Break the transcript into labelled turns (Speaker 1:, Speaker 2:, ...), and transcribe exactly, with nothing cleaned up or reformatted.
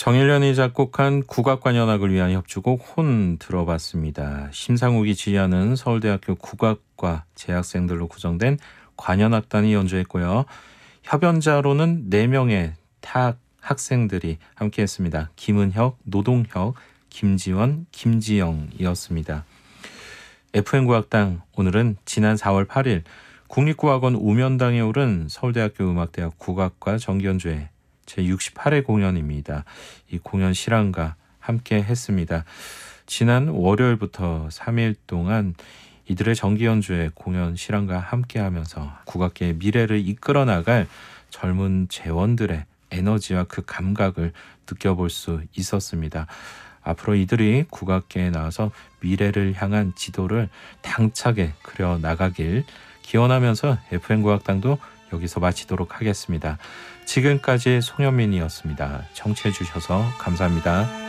Speaker 1: 정일련이 작곡한 국악관현악을 위한 협주곡 혼 들어봤습니다. 심상욱이 지휘하는 서울대학교 국악과 재학생들로 구성된 관현악단이 연주했고요. 협연자로는 네 명의 타 학생들이 함께했습니다. 김은혁, 노동혁, 김지원, 김지영이었습니다. 에프엠 국악당 오늘은 지난 사월 팔일 국립국악원 우면당에 오른 서울대학교 음악대학 국악과 정기연주회 제육십팔 회 공연입니다. 이 공연 실황과 함께 했습니다. 지난 월요일부터 삼 일 동안 이들의 정기연주회 공연 실황과 함께하면서 국악계의 미래를 이끌어 나갈 젊은 재원들의 에너지와 그 감각을 느껴볼 수 있었습니다. 앞으로 이들이 국악계에 나와서 미래를 향한 지도를 당차게 그려 나가길 기원하면서 에프엠 국악당도 여기서 마치도록 하겠습니다. 지금까지 송현민이었습니다. 청취해 주셔서 감사합니다.